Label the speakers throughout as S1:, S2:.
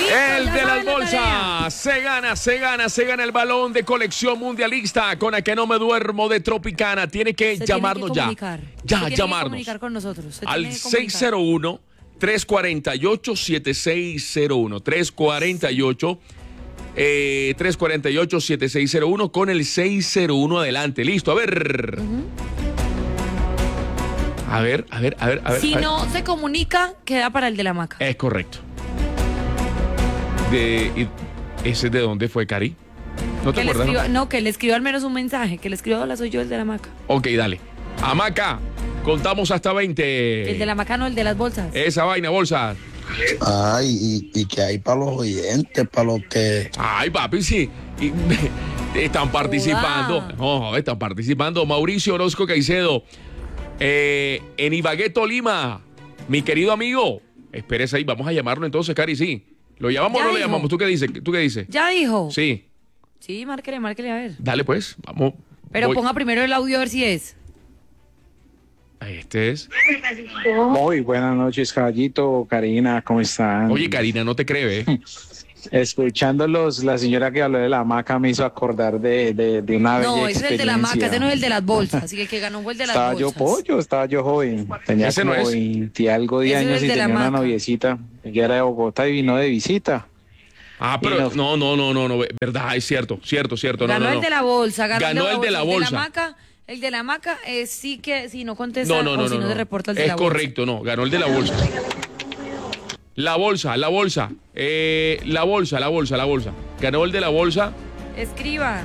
S1: El de las bolsas. Se gana el balón de colección mundialista con el que no me duermo de Tropicana. Tiene que llamarnos ya. Ya, llamarnos.
S2: Comunicar con nosotros.
S1: Al 601-348-7601. 348-7601 con el 601 adelante. Listo, a ver. A ver.
S2: Si no se comunica, queda para el de la hamaca.
S1: Es correcto. ¿Ese de dónde fue, Cari? ¿No te acuerdas?
S2: No, que le escriba al menos un mensaje. Que le escriba, hola, soy yo, el de la hamaca.
S1: Ok, dale. Hamaca, contamos hasta 20.
S2: El de la hamaca, no, el de las bolsas.
S1: Esa vaina, bolsa.
S3: Ay, y que hay para los oyentes, para los que...
S1: Ay, papi, sí. Están participando. No, están participando. Mauricio Orozco Caicedo. En Ibagué, Tolima. Mi querido amigo. Espérese ahí, vamos a llamarlo entonces, Cari, sí. ¿Lo llamamos o no lo llamamos? ¿Tú qué dices?
S2: ¿Ya dijo?
S1: Sí.
S2: Sí, márquele a ver.
S1: Dale, pues, vamos.
S2: Pero ponga primero el audio a ver si es.
S1: Este es.
S4: Muy buenas noches, caballito. Karina, ¿cómo están?
S1: Oye, Karina, no te cree, ¿eh?
S4: Escuchándolos, la señora que habló de la hamaca me hizo acordar de una bella
S2: No, ese es el de la hamaca, ese no es el de las bolsas. Así que el que ganó fue el de las bolsas.
S4: Estaba yo joven. Tenía
S1: Ese
S4: como
S1: no es.
S4: 20 y algo de
S2: Ese
S4: años
S2: es
S4: y
S2: el de la
S4: tenía una
S2: hamaca.
S4: noviecita. Ella era de Bogotá y vino de visita.
S1: Ah, pero no, verdad, es cierto.
S2: Ganó el de la bolsa,
S1: ganó el de la bolsa.
S2: El de la hamaca sí que si no contesta
S1: No,
S2: o si no te reporta el de la bolsa.
S1: Es correcto, no, ganó el de la bolsa. La bolsa. La bolsa. Ganó el de la bolsa.
S2: Escriba.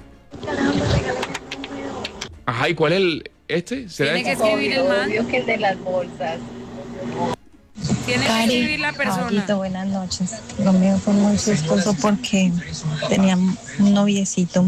S1: Ajá, ¿y cuál es el este?
S2: Tiene que escribir el man.
S5: Obvio que el de las bolsas.
S2: Tiene que escribir la persona.
S5: Caballito, buenas noches. Lo mío fue muy chistoso porque tenía un noviecito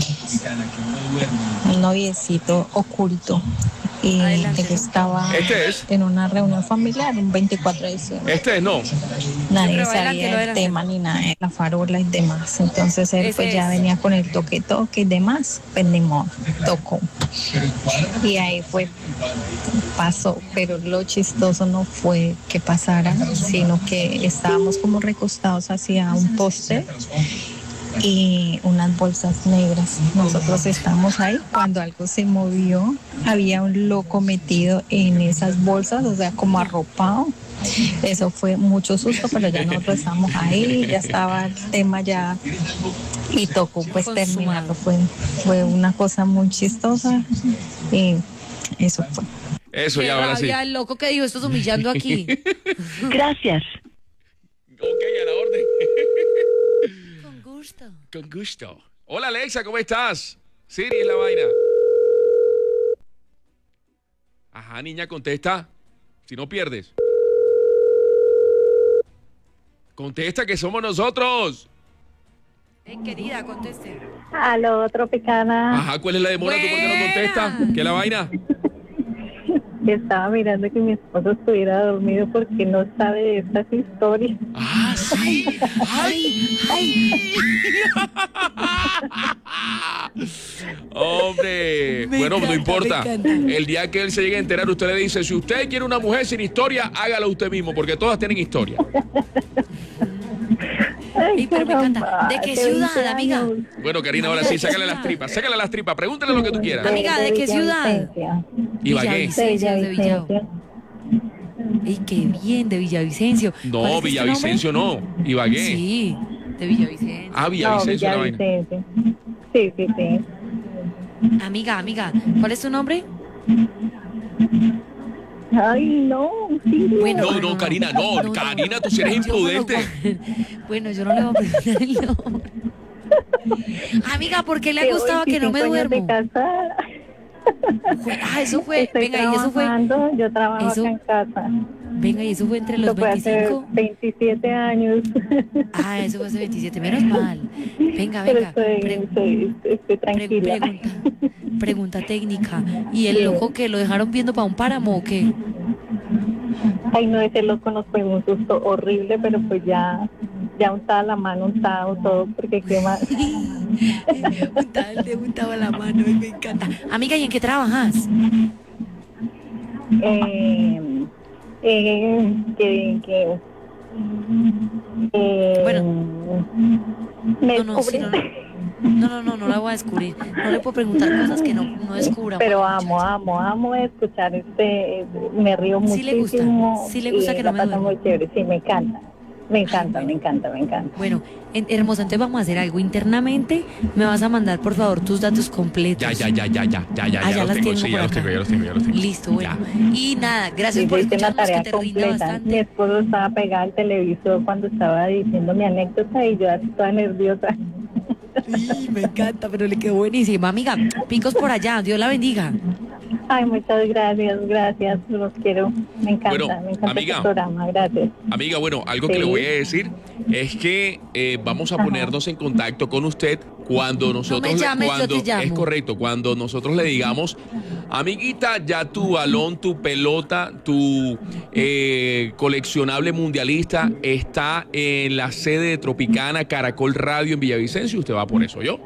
S5: oculto. Y
S2: Adelante.
S5: él estaba
S1: Este es.
S5: en una reunión familiar, un 24 de diciembre.
S1: Este no.
S5: Nadie
S2: pero
S5: sabía
S2: adelante,
S5: el
S2: adelante.
S5: tema ni nada de la farola y demás. Entonces él
S2: Ese
S5: pues ya
S2: es.
S5: venía con el toque y demás. Pues ni modo, tocó. Y ahí fue, pasó. Pero lo chistoso no fue que pasara, sino que estábamos como recostados hacia un poste y unas bolsas negras. Nosotros estábamos ahí cuando algo se movió. Había un loco metido en esas bolsas, o sea, como arropado. Eso fue mucho susto, pero ya nosotros estábamos ahí, ya estaba el tema ya y tocó pues terminarlo. Fue una cosa muy chistosa y eso fue.
S1: Eso,
S2: Qué
S1: ya, ahora sí.
S2: rabia, el loco que dijo, esto es humillando aquí.
S5: Gracias.
S1: Ok, a la orden.
S2: Con gusto.
S1: Con gusto. Hola, Alexa, ¿cómo estás? Siri es la vaina. Ajá, niña, contesta. Si no pierdes. Contesta que somos nosotros.
S2: Querida, conteste.
S5: Aló, Tropicana.
S1: Ajá, ¿cuál es la demora? ¿Tú por qué no contestas? ¿Qué es la vaina?
S5: Estaba mirando que mi esposo estuviera dormido porque no sabe de estas historias.
S1: Ah, sí. Ay. Hombre. Bueno, no importa. El día que él se llegue a enterar, usted le dice, si usted quiere una mujer sin historia, hágalo usted mismo, porque todas tienen historia.
S2: Ay, pero me encanta. ¿De qué ciudad, amiga?
S1: Bueno, Karina, ahora sí, sácale las tripas. Pregúntale lo que tú quieras.
S2: Amiga, ¿de qué ciudad?
S1: Ibagué.
S2: Villavicencio, de Villao. ¡Ey, qué bien! De Villavicencio. ¿Cuál
S1: No,
S2: es este
S1: Villavicencio
S2: nombre?
S1: no. Ibagué.
S2: Sí, de Villavicencio.
S1: Ah, Villavicencio, la vaina.
S5: Sí.
S2: Amiga, ¿cuál es tu nombre?
S5: Ay, no, sí.
S2: Bueno,
S1: No, Karina, no. Karina, tú sí eres
S2: yo me lo
S1: imprudente.
S2: Bueno, yo no le voy a preguntar el nombre. Amiga, ¿por qué le ha gustado que no me duermo? Eso fue.
S5: Estoy
S2: Venga, y eso fue.
S5: Yo trabajo
S2: eso-
S5: acá en casa.
S2: Venga, y eso fue entre los
S5: Eso fue hace
S2: 25.
S5: 27 años.
S2: Eso fue hace 27, menos mal. Venga,
S5: Pero estoy tranquila.
S2: Pregunta técnica. ¿Y el loco que lo dejaron viendo para un páramo o qué?
S5: Ay, no, ese loco nos fue un susto horrible, pero pues ya untaba la mano, untado todo, porque qué más.
S2: Untaba la mano, me encanta. Amiga, ¿y en qué trabajas?
S5: Que
S2: Bueno.
S5: Me
S2: No, sí,
S5: descubrí.
S2: no la voy a descubrir. No le puedo preguntar cosas que no descubra.
S5: Pero
S2: muchacha.
S5: amo escuchar me río
S2: Sí le gusta,
S5: muchísimo.
S2: sí le gusta
S5: y
S2: que no
S5: la
S2: me
S5: paso
S2: duerma.
S5: muy chévere, sí, me encanta. Me encanta,
S2: Ay,
S5: me
S2: bueno.
S5: encanta, me encanta.
S2: Bueno, hermosa, entonces vamos a hacer algo internamente. Me vas a mandar, por favor, tus datos completos.
S1: Ya
S2: Ah, ya
S1: los
S2: las
S1: tengo,
S2: tengo
S1: sí,
S2: por
S1: ya los
S2: acá.
S1: tengo, ya los tengo, ya los tengo.
S2: Listo, bueno.
S1: Ya.
S2: Y nada, gracias
S5: Sí,
S2: por
S5: hice una
S2: escucharnos, que
S5: tarea
S2: te rinda
S5: completa. Mi
S2: bastante.
S5: esposo estaba pegado al televisor cuando estaba diciendo mi anécdota y yo así toda nerviosa.
S2: Sí, me encanta, pero le quedó buenísima. Amiga, picos por allá, Dios la bendiga.
S5: Ay, muchas gracias, los quiero. Me
S1: Bueno,
S5: encanta
S1: amiga.
S5: este programa, gracias.
S1: Amiga, bueno, algo que
S5: Sí.
S1: le voy a decir es que vamos a
S5: Ajá.
S1: ponernos en contacto con usted cuando nosotros
S2: me llames, yo te llamo.
S1: es correcto, cuando nosotros le digamos, amiguita, ya tu balón, tu pelota, tu coleccionable mundialista está en la sede de Tropicana Caracol Radio en Villavicencio. Usted va por eso, ¿yo?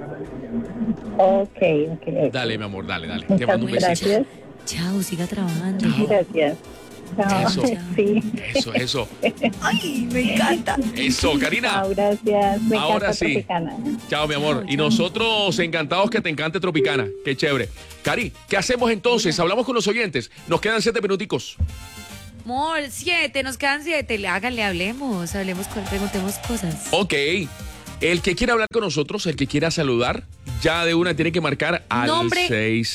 S5: Ok.
S1: Dale, mi amor, dale. Te
S5: Muchas
S1: mando un besito.
S5: gracias.
S2: Chao, siga trabajando.
S5: Gracias. Chao.
S1: Eso.
S5: Sí.
S1: Eso.
S2: Ay, me encanta.
S1: Eso, Karina.
S5: Chao, gracias. Me
S1: Ahora
S5: encanta
S1: sí.
S5: Tropicana.
S1: Chao, mi amor.
S2: Chao,
S1: Y
S2: chao.
S1: nosotros encantados que te encante Tropicana. Qué chévere. Cari, ¿qué hacemos entonces? Hablamos con los oyentes. Nos quedan 7 minuticos.
S2: Amor, 7, nos quedan 7. Háganle, hablemos, preguntemos cosas.
S1: Ok. El que quiera hablar con nosotros, el que quiera saludar, ya de una tiene que marcar al
S2: Nombre.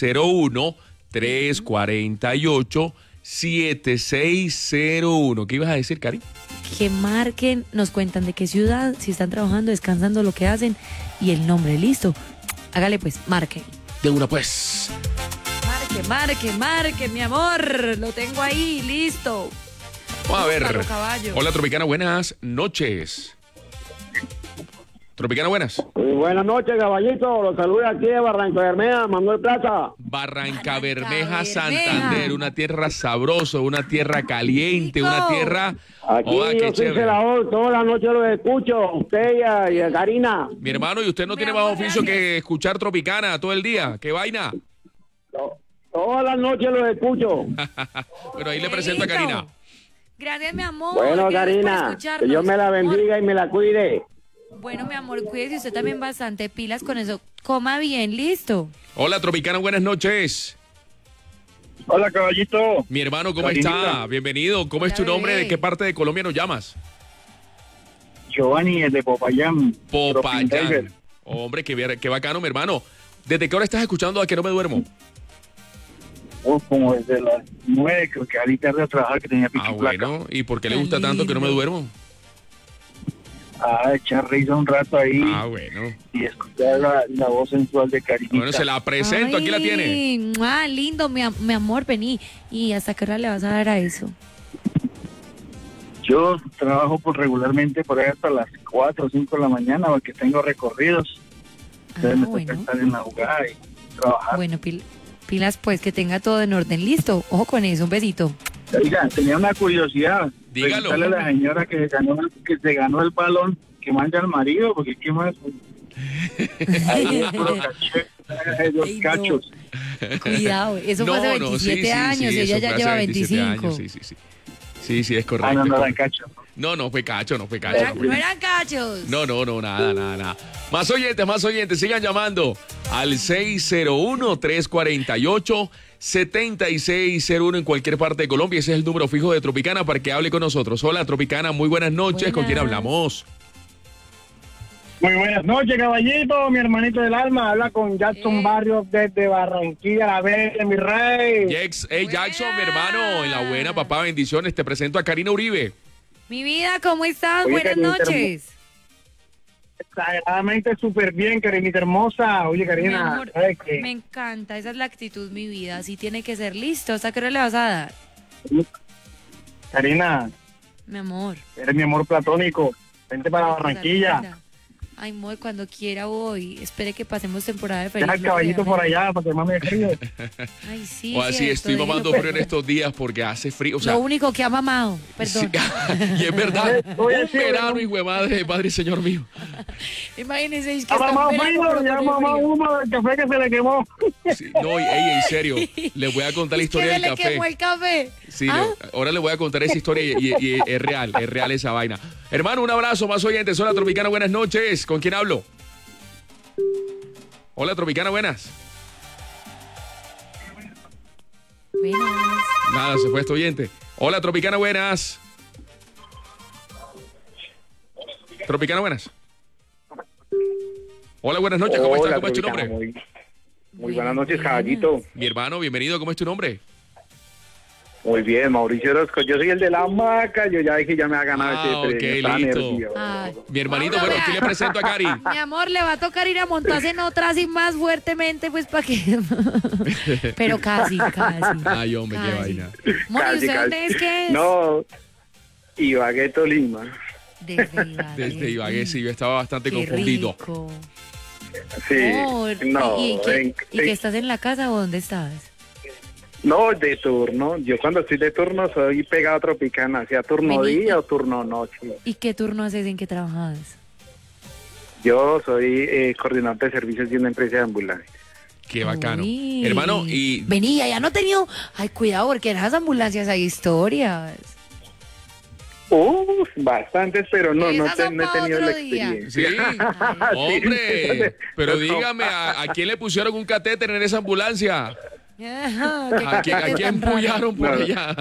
S1: 601-348-7601. ¿Qué ibas a decir, Cari?
S2: Que marquen, nos cuentan de qué ciudad, si están trabajando, descansando, lo que hacen y el nombre, listo. Hágale pues, marquen.
S1: De una, pues.
S2: Marque, mi amor. Lo tengo ahí, listo.
S1: Vamos a ver.
S2: Búscalo, caballo.
S1: Hola, Tropicana, buenas noches. Tropicana, buenas.
S6: Buenas noches, caballito. Los saluda aquí de Barranca Bermeja, Manuel Plaza.
S1: Barranca Bermeja,
S2: Bermeja.
S1: Santander, una tierra sabrosa, una tierra caliente,
S2: Rico.
S1: una tierra...
S6: Aquí
S1: Oda, qué
S6: yo soy
S1: chévere.
S6: celador, toda la noche los escucho. Usted y a Karina.
S1: Mi hermano, ¿y usted no
S2: Mi
S1: tiene
S2: amor,
S1: más oficio
S2: gracias.
S1: que escuchar Tropicana todo el día? ¿Qué vaina?
S6: Todas las noches los escucho.
S1: Bueno, ahí le presento a
S2: Listo.
S1: Karina.
S2: Gracias, mi amor.
S6: Bueno,
S2: Gracias por
S6: Karina, que
S2: escucharnos.
S6: Dios me la bendiga y me la cuide.
S2: Bueno, mi amor, cuídese usted también bastante pilas con eso. Coma bien, listo.
S1: Hola, Tropicana, buenas noches.
S6: Hola, caballito.
S1: Mi hermano, ¿cómo
S6: Karinita.
S1: está? Bienvenido. ¿Cómo es tu
S2: Hola,
S1: nombre?
S2: bebé.
S1: ¿De qué parte de Colombia nos llamas?
S6: Giovanni, el de Popayán.
S1: Popayán. Hombre, qué bacano, mi hermano. ¿Desde qué hora estás escuchando A Que No Me Duermo?
S6: Como desde las 9, creo que ahorita tarde a trabajar que tenía pico
S1: Ah,
S6: y placa.
S1: bueno. ¿Y por qué le
S2: Qué
S1: gusta tanto Que No Me
S2: lindo.
S1: Duermo?
S6: Echar risa un rato ahí
S1: Ah, bueno.
S6: y escuchar la voz sensual de Karinita.
S1: Bueno, se la presento, aquí la tiene.
S2: Ah, lindo, mi amor, vení. ¿Y hasta qué hora le vas a dar a eso?
S6: Yo trabajo regularmente por ahí hasta las 4 o 5 de la mañana porque tengo recorridos. Entonces me toca
S2: bueno.
S6: estar en la jugada y trabajar.
S2: Bueno, pilas pues, que tenga todo en orden. Listo. Ojo con eso, un besito.
S6: Oiga, tenía una curiosidad.
S1: Dígalo.
S6: Preguntarle a la señora que se ganó el balón que manda al marido, porque ¿qué más? Ahí es puro caché, los
S2: Ay, no.
S6: cachos.
S2: Cuidado, eso fue hace 27 años, ella
S1: eso
S2: ya
S1: fue
S2: lleva
S1: hace 27
S2: 25.
S1: años, sí, es correcto.
S6: Ah, no,
S1: es
S6: no eran
S1: correcto.
S6: cachos.
S1: No fue cacho, no fue
S2: No
S1: cacho.
S2: eran, no eran cachos.
S1: No, nada. Más oyentes, sigan llamando al 601-348-7601 en cualquier parte de Colombia. Ese es el número fijo de Tropicana para que hable con nosotros. Hola, Tropicana, muy buenas noches. ¿Con quién
S2: Buenas.
S1: hablamos?
S6: Muy buenas noches, caballito, mi hermanito del alma. Habla con Jackson Barrios desde Barranquilla, la Verde, mi rey.
S1: Jackson, mi hermano, en la buena, papá, bendiciones. Te presento a Karina Uribe.
S2: Mi vida, ¿cómo estás?
S6: Oye,
S2: Buenas
S6: Karinita,
S2: noches.
S6: Exageradamente súper bien, Karinita hermosa. Oye,
S2: Mi
S6: Karina,
S2: amor,
S6: ¿sabes qué?
S2: me encanta, esa es la actitud, mi vida. Así tiene que ser. Listo, ¿hasta qué hora le vas a dar?
S6: Karina,
S2: Mi amor.
S6: eres mi amor platónico. Vente para Barranquilla.
S2: Linda. Ay, amor, cuando quiera voy. Espere que pasemos temporada de frío.
S6: Deja el caballito por allá para que mame frío.
S2: Ay, sí.
S1: O así,
S2: cierto,
S1: estoy mamando frío en estos días porque hace frío. O sea,
S2: Lo único que ha mamado, perdón.
S1: sí, y es verdad,
S6: Oye,
S1: un
S6: sí,
S1: verano, hijo de madre, padre y señor mío.
S2: Imagínense, es que
S6: Ha
S2: está
S6: mamado
S2: en verano,
S6: frío,
S2: pero
S6: ya
S2: con el
S6: mamado
S2: frío.
S6: humo del café que se le quemó.
S1: Sí, no, ey, en serio, les voy a contar la
S2: Es que
S1: historia
S2: se
S1: del
S2: le
S1: café.
S2: quemó el café.
S1: Sí,
S2: ¿Ah?
S1: ahora le voy a contar esa historia y es real esa vaina. Hermano, un abrazo, más oyentes. Hola, Tropicana, buenas noches. ¿Con quién hablo? Hola, Tropicana, buenas.
S2: Buenas.
S1: Nada, se fue este oyente. Hola, Tropicana, buenas. Tropicana, buenas. Hola, buenas noches, ¿cómo estás? ¿Cómo es tu nombre?
S4: Muy buenas noches, caballito.
S1: Mi hermano, bienvenido, ¿cómo es tu nombre?
S4: Muy bien, Mauricio Orozco. Yo soy el de la hamaca. Yo ya dije, ya me ha ganado
S1: Ah,
S4: ese
S1: ok,
S4: premio. Está
S1: listo.
S4: nervioso.
S2: Ay.
S1: Mi hermanito,
S2: Ahora
S1: bueno,
S2: vea.
S1: aquí le presento a Cari.
S2: Mi amor, le va a tocar ir a montarse en otra así más fuertemente, pues para que. Pero casi.
S1: Ay, hombre, qué
S2: Casi.
S1: vaina.
S2: Moni,
S4: Casi,
S2: ¿usted
S4: casi.
S2: dónde es que es?
S4: No, Ibagué, Tolima.
S2: Desde Ibagué.
S1: Desde Ibagué, sí, yo estaba bastante
S2: Qué
S1: confundido.
S2: rico.
S4: Sí.
S2: Amor,
S4: No,
S2: ¿y que estás en la casa o dónde estás?
S4: no, de turno. Yo cuando estoy de turno soy pegado a Tropicana, sea turno
S2: Vení.
S4: día o turno noche.
S2: ¿Y qué turno haces? ¿En qué trabajas?
S4: Yo soy coordinador de servicios de una empresa de ambulancia.
S1: Qué bacano.
S2: Uy.
S1: Hermano, y
S2: Venía, ya no he tenido. Ay, cuidado, porque en esas ambulancias hay historias.
S4: Bastantes, pero no
S2: Esas son
S4: he
S2: pa'
S4: tenido
S2: otro
S4: la
S2: día.
S4: experiencia.
S1: sí, hombre, pero dígame, ¿a quién le pusieron un catéter en esa ambulancia?
S2: Ajá,
S1: ¿A quién empullaron por
S4: No.
S1: allá?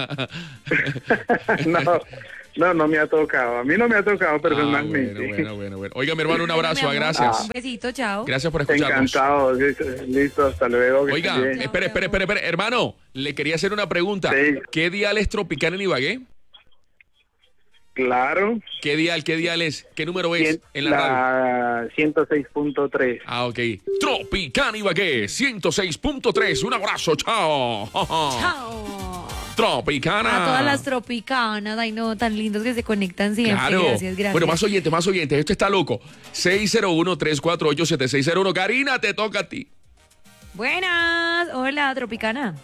S4: No me ha tocado. A mí no me ha tocado personalmente.
S1: Bueno. Oiga, mi hermano, un abrazo, gracias.
S2: Un besito, chao.
S1: Gracias por escucharnos.
S4: Encantado. Listo, hasta luego. que
S1: Oiga,
S4: esté bien.
S1: espere, hermano, le quería hacer una pregunta.
S4: Sí.
S1: ¿Qué dial es Tropicana en Ibagué?
S4: Claro.
S1: ¿Qué dial es? ¿Qué número es en la radio?
S4: La 106.3.
S1: Ah, ok. Tropicana Ibagué, 106.3. Un abrazo, chao.
S2: Chao.
S1: Tropicana.
S2: A todas las tropicanas, ay no, tan lindos que se conectan siempre.
S1: Claro.
S2: Gracias.
S1: Bueno, más oyentes. Esto está loco. 601-348-7601. Karina, te toca a ti.
S2: Buenas. Hola, tropicana.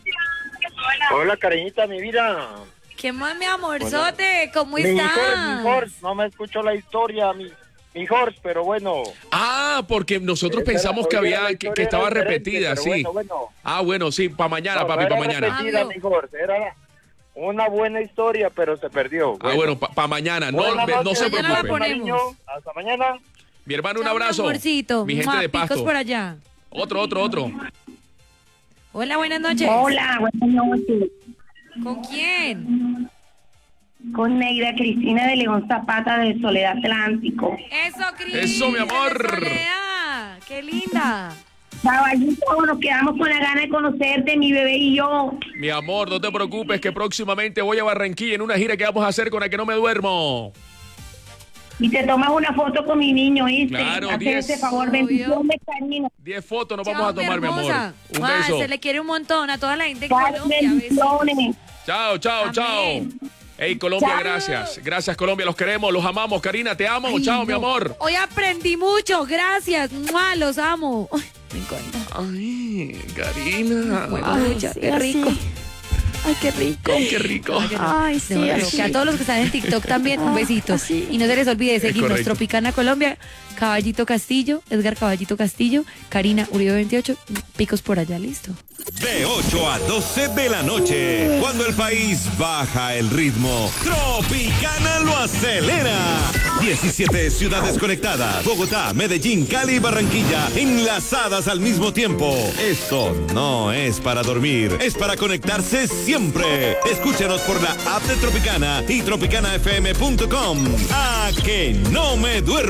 S7: Hola, cariñita, mi vida.
S2: ¿Qué más, mi amorzote? ¿Cómo
S7: Mi
S2: estás?
S7: Jorge, no me escuchó la historia, mi Jorge, pero bueno.
S1: Ah, porque nosotros
S7: Esa
S1: pensamos
S7: era-
S1: que
S7: oiga, la
S1: había
S7: historia
S1: que estaba
S7: era diferente,
S1: repetida,
S7: pero
S1: sí.
S7: bueno.
S1: Ah, bueno, sí, para mañana,
S7: No,
S1: papi,
S7: no era
S1: para mañana.
S7: repetida,
S2: Hablo.
S7: mi Jorge, era una buena historia, pero se perdió.
S1: Ah, bueno, para mañana. No,
S7: Buenas
S1: no
S7: noches,
S1: se
S2: Mañana la
S1: preocupe.
S2: ponemos.
S7: cariño. Hasta mañana.
S1: Mi hermano, un
S2: Chao, mi
S1: abrazo.
S2: amorcito.
S1: Mi gente
S2: Mua,
S1: de
S2: picos
S1: Pasto.
S2: por allá.
S1: Otro.
S2: Hola, buenas noches.
S8: Hola, buenas noches.
S2: ¿Con quién?
S8: Con Neida Cristina de León Zapata de Soledad Atlántico.
S2: Eso, Cris.
S1: Eso, mi amor.
S2: de Soledad. Qué linda.
S8: Caballito, nos quedamos con la gana de conocerte, mi bebé y yo.
S1: Mi amor, no te preocupes que próximamente voy a Barranquilla en una gira que vamos a hacer con la que no me duermo.
S8: Y te tomas una foto con mi niño, ¿viste?
S1: Claro,
S8: Haz
S1: 10.
S8: ese favor,
S2: Obvio.
S8: bendiciones, cariño.
S1: 10 fotos nos
S2: Chao,
S1: vamos a tomar, mi amor.
S2: hermosa.
S1: Un
S2: Mua,
S1: beso.
S2: Se le quiere un montón a toda la gente de
S8: Dale
S2: Colombia. Besitos.
S8: bendiciones.
S1: Chao.
S2: Amén.
S1: Hey, Colombia,
S8: Chao.
S1: gracias. Gracias, Colombia, los queremos, los amamos. Karina, te amo.
S2: Ay,
S1: Chao, mi
S2: no.
S1: amor.
S2: Hoy aprendí mucho, gracias. Mua, los amo. Ay, me encanta.
S1: Ay, Karina.
S2: Mucha, qué rico.
S9: Ay, qué rico.
S1: Qué rico.
S9: Ay, sí,
S2: No,
S9: así.
S2: que a todos los que están en TikTok también, un besito.
S9: así.
S2: Y no se les olvide seguirnos,
S1: correcto.
S2: Tropicana Colombia, Caballito Castillo, Edgar Caballito Castillo, Karina Uribe 28, picos por allá, listo.
S10: De 8 a 12 de la noche, cuando el país baja el ritmo, Tropicana lo acelera. 17 ciudades conectadas, Bogotá, Medellín, Cali y Barranquilla, enlazadas al mismo tiempo. Esto no es para dormir, es para conectarse siempre. Escúchanos por la app de Tropicana y tropicanafm.com. A que no me duermo.